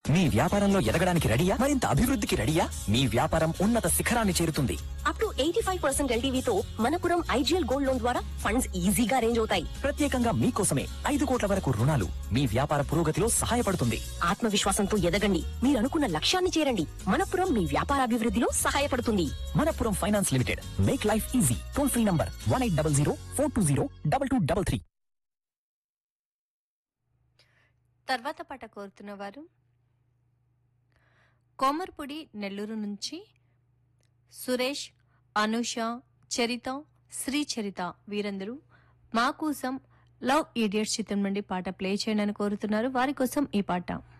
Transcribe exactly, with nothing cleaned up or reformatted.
మీ వ్యాపారంలో ఎదగడానికి రెడీయా? మరింత అభివృద్ధికి రెడీయా? మీ వ్యాపారం ఉన్నత శిఖరాన్ని చేరుతుంది. Up to eighty five percent ఎల్టీవీతో Manappuram IGL gold loan ద్వారా ఫండ్స్ ఈజీగా అరేంజ్ అవుతాయి. ప్రత్యేకంగా మీకోసమే ఐదు కోట్ల వరకు రుణాలు మీ వ్యాపార పురోగతిలో సహాయపడుతుంది. ఆత్మవిశ్వాసంతో ఎదగండి, మీరు అనుకున్న లక్ష్యాన్ని చేరండి. మనపురం మీ వ్యాపార అభివృద్ధిలో సహాయపడుతుంది. Manappuram finance limited, make life easy. Toll free number one eight double zero four two zero double two double three. తర్వాత పాట కోరుతున్న వారు కోమర్పొడి నెల్లూరు నుంచి సురేష్, అనూష, చరిత, శ్రీ చరిత వీరందరూ మా కోసం లవ్ ఈడియట్స్ చిత్రం నుండి పాట ప్లే చేయడానికి కోరుతున్నారు. వారి కోసం ఈ పాట.